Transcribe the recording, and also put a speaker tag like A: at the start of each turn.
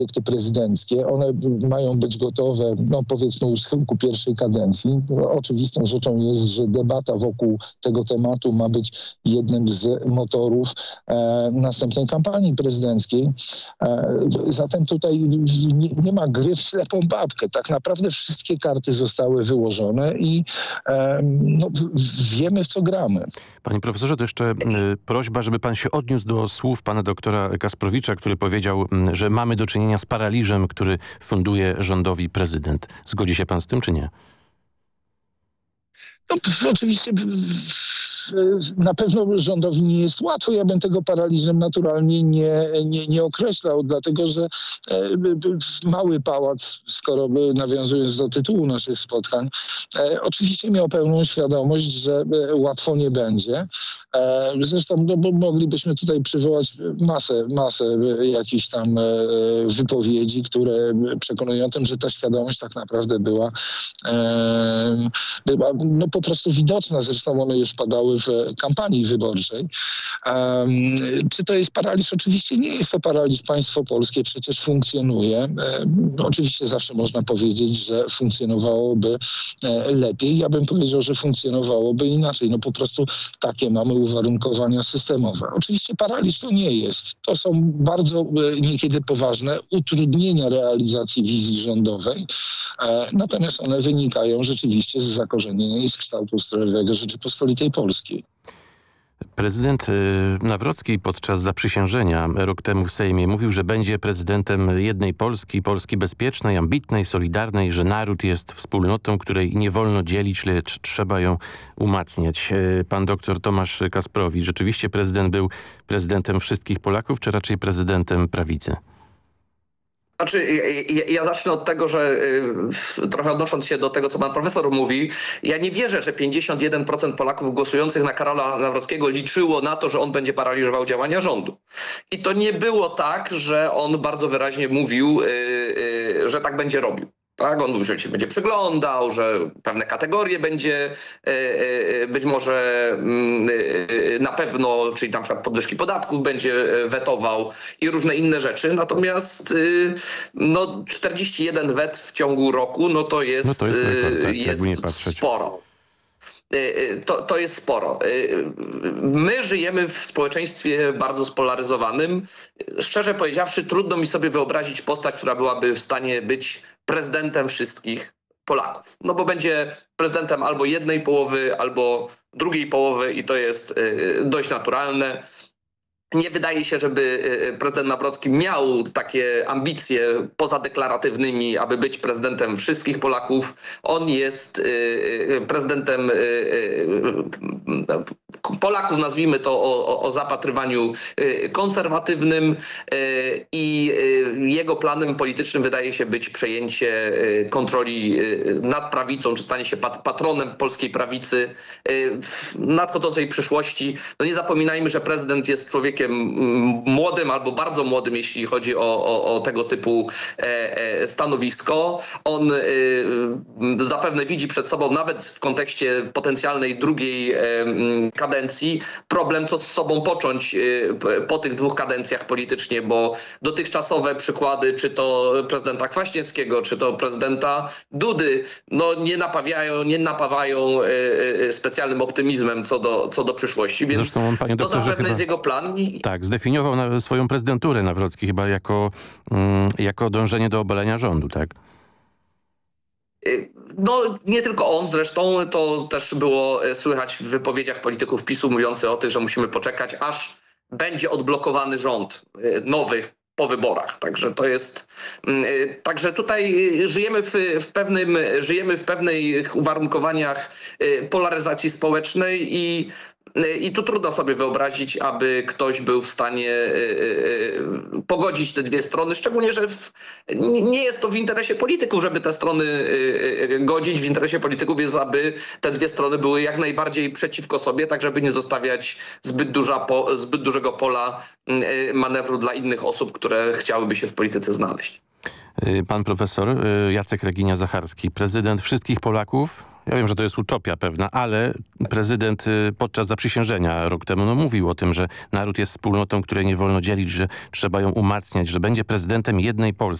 A: projekty prezydenckie. One mają być gotowe, no powiedzmy, u schyłku pierwszej kadencji. Oczywistą rzeczą jest, że debata wokół tego tematu ma być jednym z motorów następnej kampanii prezydenckiej. Zatem tutaj nie ma gry w ślepą babkę. Tak naprawdę wszystkie karty zostały wyłożone i wiemy, w co gramy.
B: Panie profesorze, to jeszcze prośba, żeby pan się odniósł do słów pana doktora Kasprowicza, który powiedział, że mamy do czynienia z paraliżem, który funduje rządowi prezydent. Zgodzi się pan z tym, czy nie?
A: No, oczywiście na pewno rządowi nie jest łatwo. Ja bym tego paraliżem naturalnie nie określał, dlatego że mały pałac, skoro nawiązując do tytułu naszych spotkań, oczywiście miał pełną świadomość, że łatwo nie będzie. Zresztą bo moglibyśmy tutaj przywołać masę jakichś tam wypowiedzi, które przekonują o tym, że ta świadomość tak naprawdę była po prostu widoczna. Zresztą one już padały w kampanii wyborczej. Czy to jest paraliż? Oczywiście nie jest to paraliż. Państwo polskie przecież funkcjonuje. Oczywiście zawsze można powiedzieć, że funkcjonowałoby lepiej. Ja bym powiedział, że funkcjonowałoby inaczej. No po prostu takie mamy uwarunkowania systemowe. Oczywiście paraliż to nie jest. To są bardzo niekiedy poważne utrudnienia realizacji wizji rządowej. Natomiast one wynikają rzeczywiście z zakorzenienia i z kształtu ustrojowego Rzeczypospolitej Polskiej.
B: Prezydent Nawrocki podczas zaprzysiężenia rok temu w Sejmie mówił, że będzie prezydentem jednej Polski, Polski bezpiecznej, ambitnej, solidarnej, że naród jest wspólnotą, której nie wolno dzielić, lecz trzeba ją umacniać. Pan doktor Tomasz Kasprowicz, rzeczywiście prezydent był prezydentem wszystkich Polaków, czy raczej prezydentem prawicy?
C: Znaczy, ja zacznę od tego, że trochę odnosząc się do tego, co pan profesor mówi, ja nie wierzę, że 51% Polaków głosujących na Karola Nawrockiego liczyło na to, że on będzie paraliżował działania rządu. I to nie było tak, że on bardzo wyraźnie mówił, że tak będzie robił. Tak, on się będzie przyglądał, że pewne kategorie będzie być może na pewno, czyli na przykład podwyżki podatków będzie wetował i różne inne rzeczy. Natomiast 41 wet w ciągu roku, to jest
B: rekord, tak,
C: jest
B: nie patrzeć.
C: Sporo. To jest sporo. My żyjemy w społeczeństwie bardzo spolaryzowanym. Szczerze powiedziawszy, trudno mi sobie wyobrazić postać, która byłaby w stanie być prezydentem wszystkich Polaków. No bo będzie prezydentem albo jednej połowy, albo drugiej połowy i to jest dość naturalne. Nie wydaje się, żeby prezydent Nawrocki miał takie ambicje pozadeklaratywnymi, aby być prezydentem wszystkich Polaków. On jest prezydentem Polaków, nazwijmy to o zapatrywaniu konserwatywnym i jego planem politycznym wydaje się być przejęcie kontroli nad prawicą, czy stanie się patronem polskiej prawicy w nadchodzącej przyszłości. No nie zapominajmy, że prezydent jest człowiekiem młodym albo bardzo młodym, jeśli chodzi o tego typu stanowisko. On zapewne widzi przed sobą, nawet w kontekście potencjalnej drugiej kadencji, problem, co z sobą począć po tych 2 kadencjach politycznie, bo dotychczasowe przykłady, czy to prezydenta Kwaśniewskiego, czy to prezydenta Dudy, nie napawają specjalnym optymizmem co do przyszłości, więc
B: zresztą on, panie doktorze,
C: to zapewne jest jego plan.
B: Tak, zdefiniował swoją prezydenturę Nawrocki chyba jako dążenie do obalenia rządu, tak?
C: Nie tylko on zresztą, to też było słychać w wypowiedziach polityków PiS-u mówiących o tym, że musimy poczekać, aż będzie odblokowany rząd nowy po wyborach. Także to jest, także tutaj żyjemy w pewnych uwarunkowaniach polaryzacji społecznej i tu trudno sobie wyobrazić, aby ktoś był w stanie pogodzić te dwie strony, szczególnie, że nie jest to w interesie polityków, żeby te strony godzić. W interesie polityków jest, aby te dwie strony były jak najbardziej przeciwko sobie, tak żeby nie zostawiać zbyt dużego pola manewru dla innych osób, które chciałyby się w polityce znaleźć.
B: Pan profesor Jacek Reginia-Zacharski, prezydent wszystkich Polaków. Ja wiem, że to jest utopia pewna, ale prezydent podczas zaprzysiężenia rok temu mówił o tym, że naród jest wspólnotą, której nie wolno dzielić, że trzeba ją umacniać, że będzie prezydentem jednej Polski.